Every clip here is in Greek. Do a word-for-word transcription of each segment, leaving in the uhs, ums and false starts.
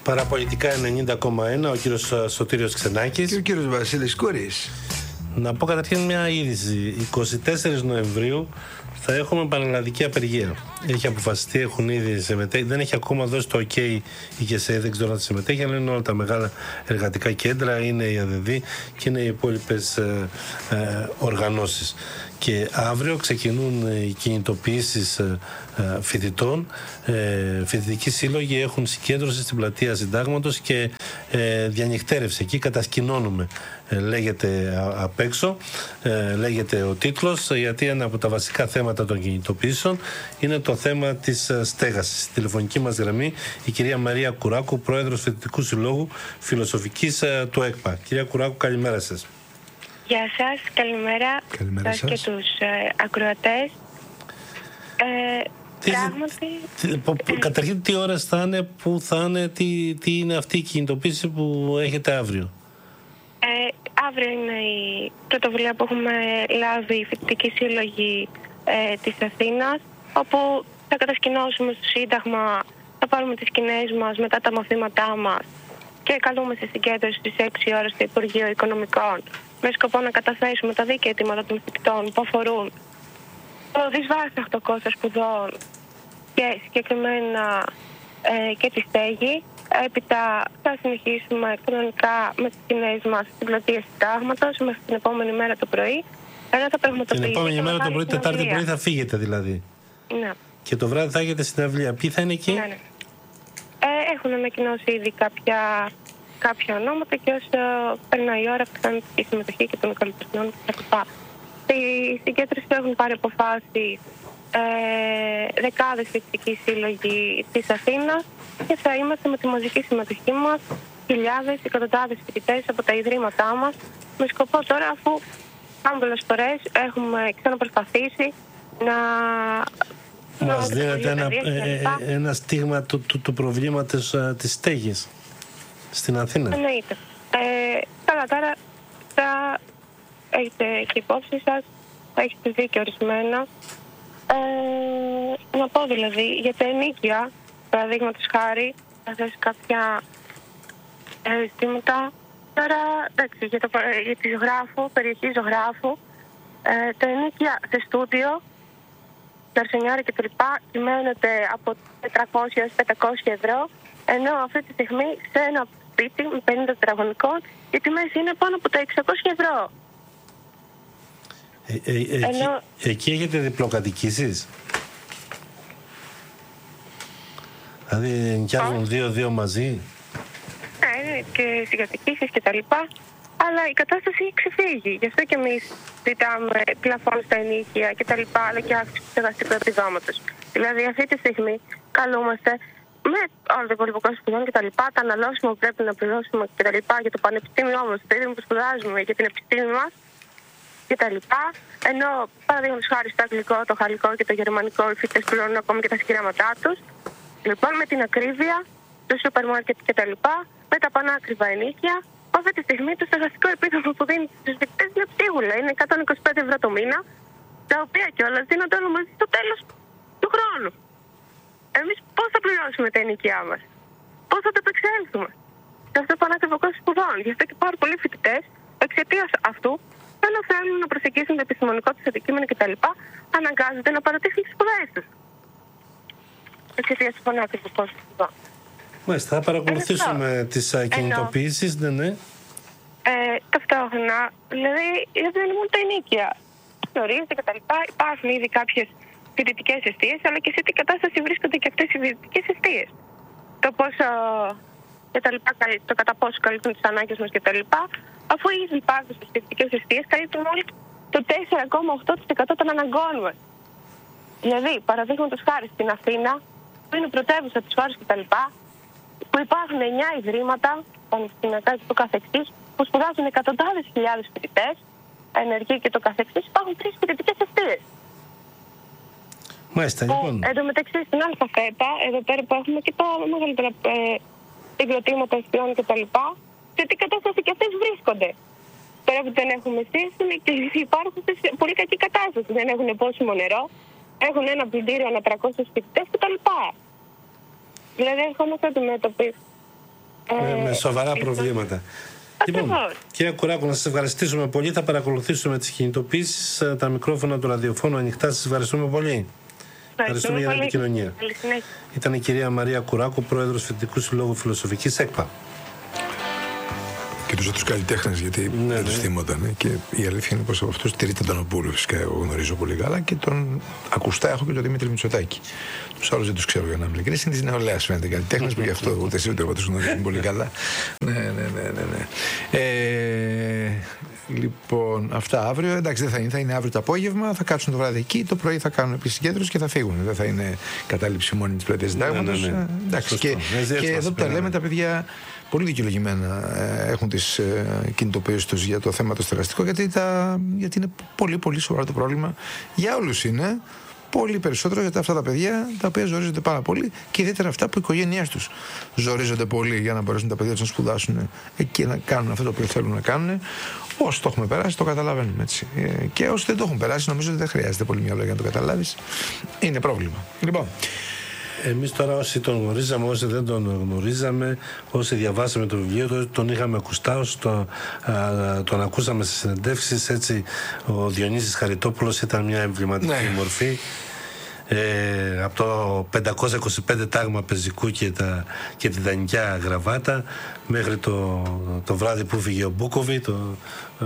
Παραπολιτικά ενενήντα κόμμα ένα, ο κύριος Σωτήριος Ξενάκης και ο κύριος Βασίλης Κούρης. Να πω καταρχήν μια είδηση. εικοστή τέταρτη Νοεμβρίου θα έχουμε πανελλαδική απεργία. Έχει αποφασιστεί, έχουν ήδη συμμετέχει. Δεν έχει ακόμα δώσει το OK η ΓΕΣΕ, δεν ξέρω αν θα συμμετέχει, αλλά είναι όλα τα μεγάλα εργατικά κέντρα, είναι η ΑΔΔ και είναι οι υπόλοιπες ε, ε, οργανώσεις. Και αύριο ξεκινούν οι κινητοποιήσεις ε, ε, φοιτητών. Ε, φοιτητικοί σύλλογοι έχουν συγκέντρωση στην πλατεία Συντάγματος και ε, διανυκτέρευση. Εκεί κατασκηνώνουμε, ε, λέγεται α, απ' έξω, ε, λέγεται ο τίτλος, γιατί ένα από τα βασικά θέματα των κινητοποιήσεων είναι το θέμα της ε, στέγασης. Στη τηλεφωνική μας γραμμή η κυρία Μαρία Κουράκου, πρόεδρος Φοιτητικού Συλλόγου Φιλοσοφικής ε, του ΕΚΠΑ. Κυρία Κουράκου, καλημέρα σας. Γεια σας, καλημέρα, καλημέρα σας και τους ε, ακροατές. Ε, τι, πράγματι... Τι, πο, πο, καταρχήν, τι ώρες θα είναι, πού θα είναι, τι, τι είναι αυτή η κινητοποίηση που έχετε αύριο? Ε, αύριο είναι η πρωτοβουλία που έχουμε λάβει η Φοιτητική Σύλλογη ε, της Αθήνας, όπου θα κατασκηνώσουμε στο Σύνταγμα, θα πάρουμε τις σκηνές μας μετά τα μαθήματά μας και καλούμε σε συγκέντρωση στις έξι ώρες στο Υπουργείο Οικονομικών, με σκοπό να καταθέσουμε τα δίκαια αιτήματα των φοιτητών που αφορούν το δυσβάσταχτο κόστος σπουδών και συγκεκριμένα ε, και τη στέγη. Έπειτα θα συνεχίσουμε κανονικά με τις σκηνές μας στην πλατεία Συντάγματος μέχρι την επόμενη μέρα το πρωί. Ένα θα πραγματοποιήσει. Την επόμενη μέρα το πρωί, Τετάρτη πρωί, θα φύγετε δηλαδή. Ναι. Και το βράδυ θα έχετε συναυλία. Ποιοι θα είναι εκεί? Ναι, ναι. Ε, έχουν ανακοινώσει ήδη κάποια, κάποια ονόματα και όσο περνάει η ώρα αυξάνεται η συμμετοχή και των καλλιτεχνών κτλ. Στη συγκέντρωση έχουν πάρει αποφάσεις ε, δεκάδες φοιτητικοί σύλλογοι της Αθήνας και θα είμαστε με τη μαζική συμμετοχή μας χιλιάδες, εκατοντάδες φοιτητές από τα ιδρύματά μας, με σκοπό τώρα, αφού πολλές φορές έχουμε ξαναπροσπαθήσει να... Μας δίνετε ένα, ε, ε, ένα στίγμα του, του, του προβλήματος ε, της στέγης στην Αθήνα. Εννοείται. Ε, καλά, τώρα θα έχετε και υπόψη σας, θα έχετε δίκιο ορισμένα. Ε, να πω δηλαδή για τα ενοίκια, παραδείγματος χάρη, θα θέσει κάποια ζητήματα. Τώρα, εντάξει, για, το, για τη ζωγράφου, περιοχή ζωγράφου, ε, τα ενοίκια σε στούντιο, τα αρσενιάρια και τα λοιπά, κυμαίνονται από τετρακόσια έως πεντακόσια ευρώ, ενώ αυτή τη στιγμή σε ένα σπίτι με πενήντα τετραγωνικών οι τιμές είναι πάνω από τα εξακόσια ευρώ. Ε, ε, ε, ενώ... εκεί, εκεί έχετε διπλοκατοικήσεις? Δηλαδή νοικιάζουν δύο-δύο μαζί? Ναι, και συγκατοικήσεις και τα λοιπά. Αλλά η κατάσταση έχει ξεφύγει. Γι' αυτό και εμείς ζητάμε πλαφόν στα ενοίκια και τα λοιπά, αλλά και αύξηση του στεγαστικού επιδόματος. Δηλαδή, αυτή τη στιγμή καλούμαστε με όλο το υπόλοιπο κόστος σπουδών και τα λοιπά, τα αναλώσιμα που πρέπει να πληρώσουμε και τα λοιπά για το πανεπιστήμιό μας, το ίδιο που σπουδάζουμε για την επιστήμη μας και τα λοιπά. Ενώ, παραδείγματος χάρη, στο αγγλικό, το γαλλικό και το γερμανικό, οι φοιτητές πληρώνουν ακόμη και τα σχηράματά τους. Λοιπόν, με την ακρίβεια, το σούπερ μάρκετ και τα λοιπά, με τα πανάκριβα ενοίκια. Αυτή τη στιγμή το στεγαστικό επίδομα που δίνει στους φοιτητές είναι ψίγουλα. Είναι εκατόν είκοσι πέντε ευρώ το μήνα, τα οποία κιόλας δίνονται όλα μαζί στο τέλος του χρόνου. Εμείς πώς θα πληρώσουμε τα ενοικιά μας, πώς θα το επεξέλθουμε σε αυτό το πανάκριβο κόστος σπουδών? Γι' αυτό και πάρα πολλοί φοιτητές εξαιτίας αυτού, ενώ θέλουν να προσεγγίσουν το επιστημονικό τους αντικείμενο κτλ., αναγκάζονται να παρατήσουν τις σπουδές τους εξαιτίας του πανάκριβου κόστους σπουδών. Μάλιστα, θα παρακολουθήσουμε Ενώ. τις κινητοποιήσεις, ναι, ναι. Ε, ταυτόχρονα, δηλαδή, δεν είναι μόνο τα ενοίκια. Γνωρίζετε και τα λοιπά, υπάρχουν ήδη κάποιες φοιτητικές εστίες, αλλά και σε τι κατάσταση βρίσκονται και αυτές οι φοιτητικές εστίες. Το πόσο, και τα λοιπά, το κατά πόσο καλύπτουν τις ανάγκες μας και τα λοιπά, αφού ήδη υπάρχουν στις φοιτητικές εστίες, καλύπτουν όλοι το τέσσερα κόμμα οκτώ τοις εκατό των αναγκών μας. Δηλαδή, παραδείγματος χάρη στην Αθήνα, που είναι πρωτεύουσα της χώρας και τα λοιπά, που υπάρχουν εννιά ιδρύματα, πανεπιστημιακά και το καθεξής, που σπουδάζουν εκατοντάδες χιλιάδες φοιτητές, ενεργοί και το καθεξής, υπάρχουν τρεις φοιτητικές εστίες. Μάλιστα, λοιπόν. Εν τω μεταξύ, στην ΑΦΕΤΑ, εδώ πέρα που έχουμε και τα μεγαλύτερα ε, συγκροτήματα εστιών και τα λοιπά, σε τι κατάσταση και αυτές βρίσκονται. Τώρα που δεν έχουμε σύστημα και υπάρχουν σε πολύ κακή κατάσταση. Δεν έχουν πόσιμο νερό, έχουν ένα πλυντήριο ανά τριακόσιους φοιτητές κτλ. Δηλαδή, ερχόμαστε αντιμέτωποι με, με σοβαρά λοιπόν, προβλήματα. Λοιπόν, κύριε Κουράκου, να σας ευχαριστήσουμε πολύ. Θα παρακολουθήσουμε τις κινητοποίησεις. Τα μικρόφωνα του ραδιοφώνου ανοιχτά. Σας ευχαριστούμε πολύ. Ευχαριστούμε για την επικοινωνία. Ήταν η κυρία Μαρία Κουράκου, πρόεδρος Φοιτητικού Συλλόγου Φιλοσοφικής ΕΚΠΑ. Και τους άλλους καλλιτέχνες, γιατί ναι, δεν τους ναι. θυμόταν. Και η αλήθεια είναι πως από αυτούς τηρείται τον Απούλου, φυσικά εγώ γνωρίζω πολύ καλά, και τον ακουστά έχω και τον Δημήτρη Μητσοτάκη. Τους άλλους δεν τους ξέρω για να είμαι ειλικρινής. Είναι της νεολαίας φαίνεται καλλιτέχνες, που γι' αυτό ούτε εσύ ούτε εγώ τους γνωρίζουμε πολύ καλά. Ναι, ναι, ναι, ναι. ναι. Ε, λοιπόν, αυτά αύριο. Εντάξει, δεν θα είναι. Θα είναι αύριο το απόγευμα, θα κάτσουν το βράδυ εκεί. Το πρωί θα κάνουν επίσης συγκέντρωση και θα φύγουν. Δεν θα είναι κατάληψη μόνη της πλατείας Συντάγματος. Ναι, ναι, ναι. Εντάξει, και, και εδώ που τα λέμε, τα παιδιά πολύ δικαιολογημένα ε, έχουν τις ε, κινητοποιήσεις τους για το θέμα το στεγαστικό, γιατί, τα, γιατί είναι πολύ πολύ σοβαρό το πρόβλημα. Για όλους είναι. Πολύ περισσότερο για αυτά τα παιδιά τα οποία ζορίζονται πάρα πολύ, και ιδιαίτερα αυτά που οι οικογένειές τους ζορίζονται πολύ για να μπορέσουν τα παιδιά τους να σπουδάσουν και να κάνουν αυτό το οποίο θέλουν να κάνουν. Όσοι το έχουμε περάσει, το καταλαβαίνουμε έτσι. Και όσοι δεν το έχουν περάσει, νομίζω ότι δεν χρειάζεται πολύ μυαλό για να το καταλάβεις. Είναι πρόβλημα. Λοιπόν. Εμείς τώρα, όσοι τον γνωρίζαμε, όσοι δεν τον γνωρίζαμε, όσοι διαβάσαμε το βιβλίο, τον είχαμε ακουστά, όσοι τον, α, τον ακούσαμε στις συνεντεύξεις, έτσι, ο Διονύσης Χαριτόπουλος ήταν μια εμβληματική ναι. μορφή. Ε, από το πεντακόσια είκοσι πέντε τάγμα πεζικού και, τα, και τη δανεικιά γραβάτα, μέχρι το, το βράδυ που φύγε ο Μπούκοβι, το, ε,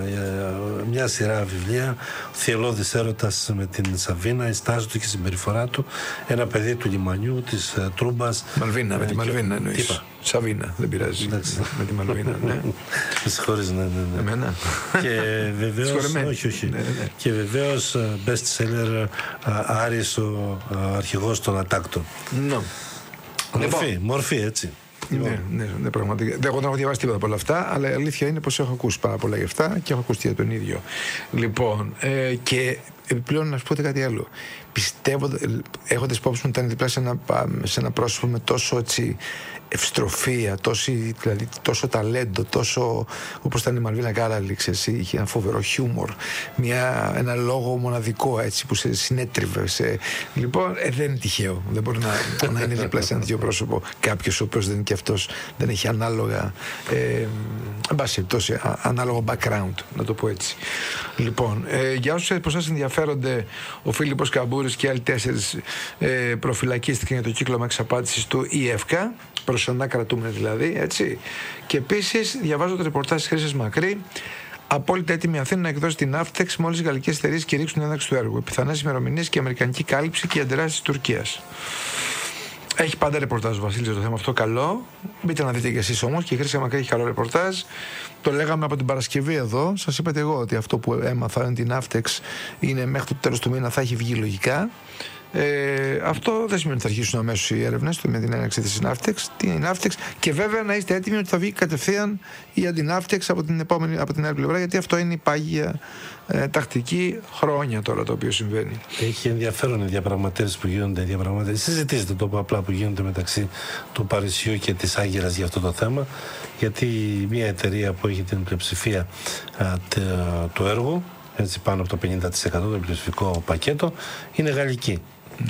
μια σειρά βιβλία, ο Θυελλώδης έρωτας με την Σαβίνα, η στάση του και η συμπεριφορά του, ένα παιδί του λιμανιού, της uh, Τρούμπας. Μαλβίνα, ε, με τη και, Μαλβίνα εννοείς. Σαβίνα, δεν πειράζει. Εντάξει. Με τη Μαλβίνα, ναι. Με συγχωρείς, ναι, ναι, ναι. Εμένα. Και βεβαίως, όχι, όχι. Ναι, ναι, ναι. Και βεβαίως best seller Άρης, ο αρχηγός των Ατάκτων. Ναι. Μορφή, λοιπόν. μορφή, έτσι. Ναι, ναι, ναι, πραγματικά. Εγώ δεν έχω διαβάσει τίποτα από όλα αυτά, αλλά η αλήθεια είναι πως έχω ακούσει πάρα πολλά γι' αυτά και έχω ακούσει για τον ίδιο. Λοιπόν, ε, και επιπλέον να σου πω κάτι άλλο. Πιστεύω, έχοντας υπόψη μου, ήταν διπλά σε ένα, σε ένα πρόσωπο με τόσο έτσι ευστροφία, τόσο, δηλαδή, τόσο ταλέντο, τόσο όπως ήταν η Μαλβίνα Κάραλιξ, είχε ένα φοβερό χιούμορ, μια, ένα λόγο μοναδικό έτσι που σε συνέτριβε. Σε... Λοιπόν, ε, δεν είναι τυχαίο. Δεν μπορεί να, να είναι δίπλα σε ένα τέτοιο πρόσωπο κάποιος ο οποίος δεν είναι και αυτός, δεν έχει ανάλογα, ε, μπάση, τόσο, ανάλογο background, να το πω έτσι. Λοιπόν, ε, για όσους από εσάς ενδιαφέρονται, ο Φίλιππος Καμπούρης και άλλοι τέσσερις ε, προφυλακίστηκαν για το κύκλωμα εξαπάτησης του ΙΕΦΚΑ, προσωρινά κρατούμενοι δηλαδή, έτσι. Και επίσης διαβάζω το ρεπορτάζ της Χρύσης Μακρύ. Απόλυτα έτοιμη Αθήνα να εκδώσει την Αύτεξ μόλις οι γαλλικές εταιρείες κηρύξουν την ένταξη του έργου. Πιθανές ημερομηνίες και αμερικανική κάλυψη και οι αντιδράσεις της Τουρκίας. Έχει πάντα ρεπορτάζ ο Βασίλης το θέμα αυτό, καλό. Μπείτε να δείτε κι εσείς όμως, και η Χρύση Μακρύ έχει καλό ρεπορτάζ. Το λέγαμε από την Παρασκευή εδώ. Σας είπατε εγώ ότι αυτό που έμαθα είναι την Αύτεξ είναι μέχρι το τέλος του μήνα θα έχει βγει λογικά. Ε, αυτό δεν σημαίνει ότι θα αρχίσουν αμέσως οι έρευνες με την έναρξη της Ναύτεξ, την Ναύτεξ, και βέβαια να είστε έτοιμοι ότι θα βγει κατευθείαν η αντιναύτεξ από την, επόμενη, από την άλλη πλευρά, γιατί αυτό είναι η πάγια ε, τακτική χρόνια τώρα το οποίο συμβαίνει. Έχει ενδιαφέρον οι διαπραγματεύσεις που γίνονται, διαπραγματεύσεις. Συζητήστε το που απλά που γίνονται μεταξύ του Παρισιού και της Άγκυρας για αυτό το θέμα, γιατί μια εταιρεία που έχει την πλειοψηφία του έργου, έτσι πάνω από το πενήντα τοις εκατό το πλειοψηφικό πακέτο, είναι γαλλική. Ναι.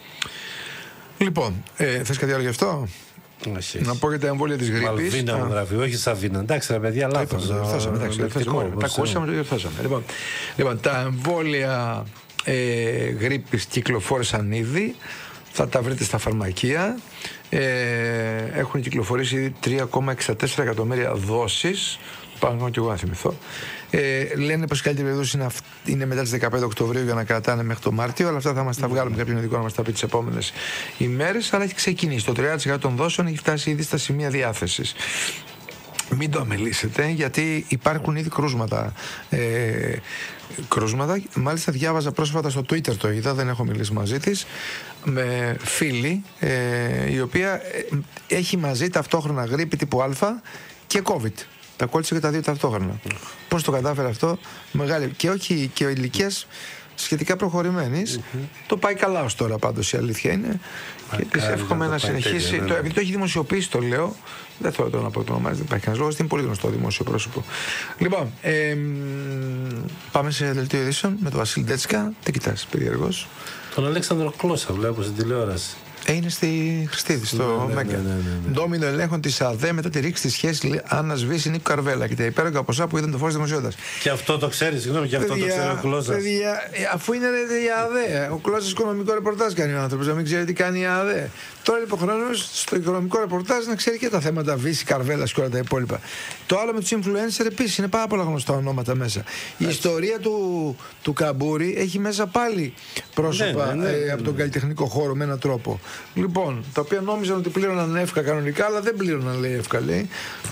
Λοιπόν, ε, θες κάτι άλλο γι' αυτό? Όχι, να πω για τα εμβόλια της γρίπης. Μαλβίνα μου γράφει, όχι Σαβίνα. Εντάξει ρε παιδιά, λάθος. Τα ακούσαμε, το διορθώσαμε. Λοιπόν, λοιπόν, τα εμβόλια ε, γρίπης κυκλοφόρησαν ήδη. Θα τα βρείτε στα φαρμακεία. Ε, έχουν κυκλοφορήσει ήδη τρία κόμμα εξήντα τέσσερα εκατομμύρια δόσεις. Πάνω και εγώ να θυμηθώ. Ε, λένε πως η καλύτερη περίπτωση είναι, είναι μετά τις δεκαπέντε Οκτωβρίου για να κρατάνε μέχρι το Μάρτιο, αλλά αυτά θα μας τα βγάλουμε κάποιον ειδικό να μας τα πει τις επόμενες ημέρες. Αλλά έχει ξεκινήσει. Το τριάντα τοις εκατό των δόσεων έχει φτάσει ήδη στα σημεία διάθεσης. Μην το αμελήσετε, γιατί υπάρχουν ήδη κρούσματα. Ε, κρούσματα. Μάλιστα διάβαζα πρόσφατα στο Twitter, το είδα, δεν έχω μιλήσει μαζί της, με φίλη, ε, η οποία έχει μαζί ταυτόχρονα γρίπη τύπου Α και COVID. Τα κόλλησε και τα δύο ταυτόχρονα. Mm. Πώς το κατάφερε αυτό? Μεγάλη. Και όχι και ο ηλικίας σχετικά προχωρημένης. Mm-hmm. Το πάει καλά ως τώρα πάντως, η αλήθεια είναι. Μα και της εύχομαι να, να συνεχίσει. Τέλεια, ναι. Το, επειδή το έχει δημοσιοποιήσει, το λέω. Δεν θέλω τώρα να πω το όνομά, δεν υπάρχει κανένας λόγος. Είναι πολύ γνωστό δημόσιο πρόσωπο. Λοιπόν, ε, πάμε σε δελτίο ειδήσεων με τον Βασίλη Ντέτσικα. Τι κοιτάς, περίεργος? Τον Αλέξανδρο Κλώσσα βλέπω στην τηλεόραση. Είναι στη Χριστίδη, στο Ναι, Μέγκα. ναι, ναι, ναι, ναι. Ντόμινο ελέγχων τη ΑΔΕ μετά τη ρήξη τη σχέση Άννα Βύση Νίκου Καρβέλα και τα υπέρογκα ποσά που ήταν το φως δημοσιότητα. Και αυτό το ξέρει, συγγνώμη, και αυτό το ξέρει ο Κλώσας. Παιδιά, ε, αφού είναι ρε, η ΑΔΕ, ο Κλώσας οικονομικό ρεπορτάζ κάνει ο άνθρωπος, να μην ξέρει τι κάνει η ΑΔΕ. Τώρα λοιπόν χρονός στο οικονομικό ρεπορτάζ να ξέρει και τα θέματα Βύση, Καρβέλα και όλα τα υπόλοιπα. Το άλλο με τους influencer επίσης είναι πάρα πολλά γνωστά ονόματα μέσα. Η ιστορία του, του Καμπούρη έχει μέσα πάλι πρόσωπα ναι, ναι, ναι, ναι. Ε, από τον καλλιτεχνικό χώρο με έναν τρόπο. Λοιπόν, τα οποία νόμιζαν ότι πλήρωναν εύκα κανονικά, αλλά δεν πλήρωναν, λέει, εύκα, λέει.